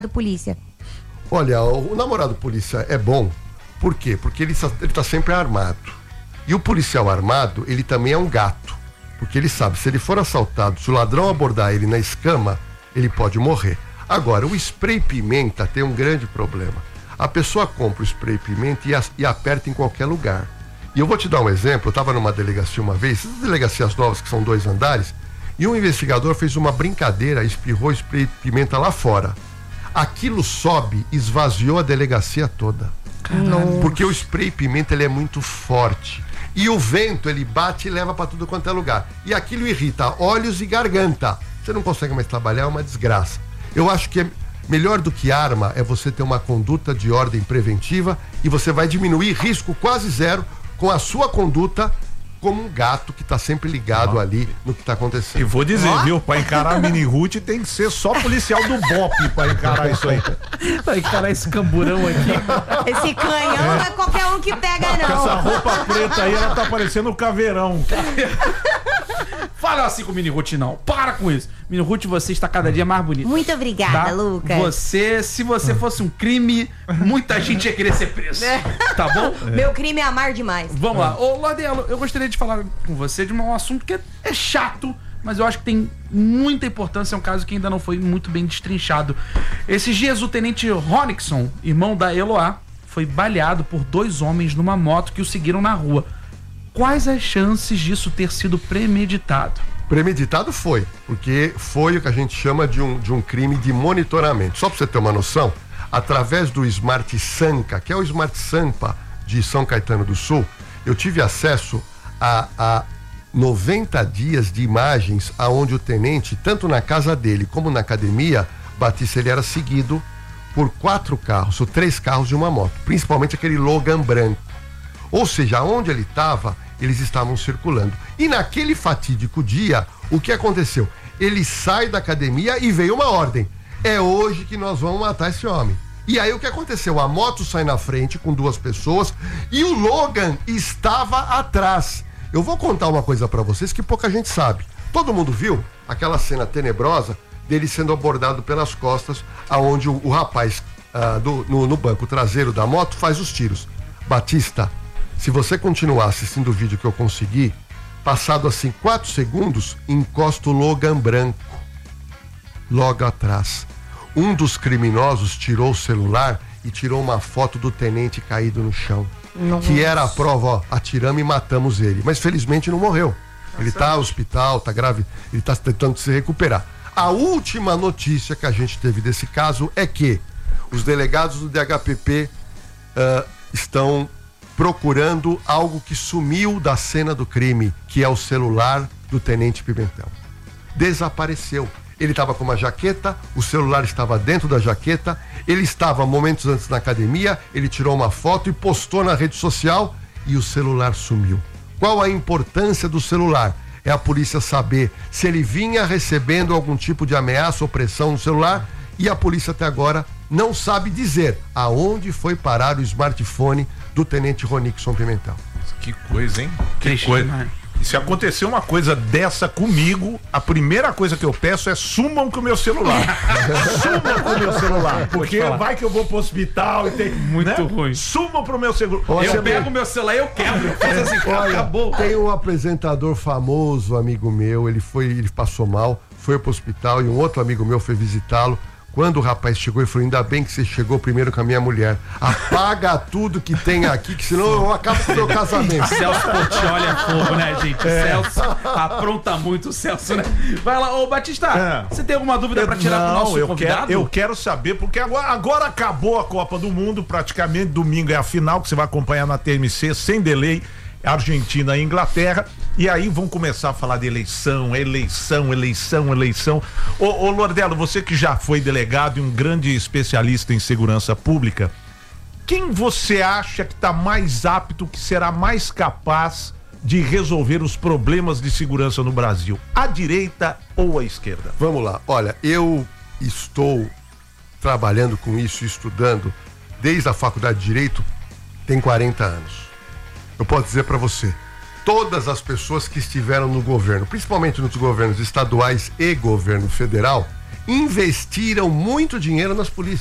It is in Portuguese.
polícia? Olha, o namorado polícia é bom. Por quê? Porque ele tá sempre armado. E o policial armado, ele também é um gato. Porque ele sabe, se ele for assaltado, se o ladrão abordar ele na escama, ele pode morrer. Agora, o spray pimenta tem um grande problema. A pessoa compra o spray pimenta e aperta em qualquer lugar. E eu vou te dar um exemplo. Eu estava numa delegacia uma vez, essas delegacias novas que são 2 andares, e um investigador fez uma brincadeira, espirrou spray pimenta lá fora. Aquilo sobe, esvaziou a delegacia toda. Caramba. Porque o spray pimenta, ele é muito forte. E o vento, ele bate e leva para tudo quanto é lugar. E aquilo irrita olhos e garganta. Você não consegue mais trabalhar, é uma desgraça. Eu acho que melhor do que arma é você ter uma conduta de ordem preventiva e você vai diminuir risco quase zero com a sua conduta como um gato que tá sempre ligado ali no que tá acontecendo. E vou dizer, viu, pra encarar a Mini Ruth tem que ser só policial do BOPE pra encarar isso aí. Pra encarar esse camburão aqui. Esse canhão não é qualquer um que pega, Com essa não. roupa preta aí, ela tá parecendo um caveirão. Fala assim com o Mini Ruth, não. Para com isso. Mini Ruth, você está cada dia mais bonita. Muito obrigada, Tá? Lucas. Se você fosse um crime, muita gente ia querer ser preso. Tá bom? Meu crime é amar demais. Vamos lá. Ô, Ladelo, eu gostaria de falar com você de um assunto que é chato, mas eu acho que tem muita importância. É um caso que ainda não foi muito bem destrinchado. Esses dias, o tenente Ronixon, irmão da Eloá, foi baleado por 2 homens numa moto que o seguiram na rua. Quais as chances disso ter sido premeditado? Premeditado foi, porque foi o que a gente chama de um crime de monitoramento. Só para você ter uma noção, através do Smart Sampa, que é o Smart Sampa de São Caetano do Sul, eu tive acesso a 90 dias de imagens aonde o tenente, tanto na casa dele como na academia, Batista, ele era seguido por 4 carros, ou 3 carros de uma moto, principalmente aquele Logan branco. Ou seja, onde ele estava, eles estavam circulando. E naquele fatídico dia, o que aconteceu? Ele sai da academia e veio uma ordem. É hoje que nós vamos matar esse homem. E aí o que aconteceu? A moto sai na frente com 2 pessoas e o Logan estava atrás. Eu vou contar uma coisa pra vocês que pouca gente sabe. Todo mundo viu aquela cena tenebrosa dele sendo abordado pelas costas, aonde o rapaz no banco traseiro da moto faz os tiros. Batista, se você continuar assistindo o vídeo que eu consegui, passado assim 4 segundos, encosta o Logan branco logo atrás. Um dos criminosos tirou o celular e tirou uma foto do tenente caído no chão. Nossa. Que era a prova, ó, atiramos e matamos ele. Mas felizmente não morreu. Ele tá no hospital, tá grave, ele tá tentando se recuperar. A última notícia que a gente teve desse caso é que os delegados do DHPP estão procurando algo que sumiu da cena do crime, que é o celular do tenente Pimentel. Desapareceu. Ele estava com uma jaqueta, o celular estava dentro da jaqueta, ele estava momentos antes na academia, ele tirou uma foto e postou na rede social e o celular sumiu. Qual a importância do celular? É a polícia saber se ele vinha recebendo algum tipo de ameaça ou pressão no celular, e a polícia até agora não sabe dizer aonde foi parar o smartphone do tenente Ronixon Pimentel. Que coisa, hein? Que coisa. E se acontecer uma coisa dessa comigo, a primeira coisa que eu peço é sumam com o meu celular. Sumam com o meu celular. Porque vai que eu vou pro hospital e tem... Muito ruim. Sumam pro meu celular. Eu pego o meu celular e eu quebro. Eu faço assim, olha, acabou. Tem um apresentador famoso, amigo meu, ele passou mal, foi pro hospital e um outro amigo meu foi visitá-lo. Quando o rapaz chegou, ele falou: ainda bem que você chegou primeiro com a minha mulher. Apaga tudo que tem aqui, que senão eu acabo com o meu casamento. Celso Portiolli é fogo, né, gente? Celso apronta muito, o Celso, né? Vai lá, ô Batista, você tem alguma dúvida pra tirar pro nosso convidado? Eu quero saber, porque agora acabou a Copa do Mundo, praticamente domingo é a final, que você vai acompanhar na TMC, sem delay. Argentina e Inglaterra, e aí vão começar a falar de eleição. Ô Lordelo, você que já foi delegado e um grande especialista em segurança pública, quem você acha que está mais apto, que será mais capaz de resolver os problemas de segurança no Brasil? A direita ou a esquerda? Vamos lá, olha, eu estou trabalhando com isso, estudando desde a faculdade de Direito, tem 40 anos. Eu posso dizer para você, todas as pessoas que estiveram no governo, principalmente nos governos estaduais e governo federal, investiram muito dinheiro nas polícias.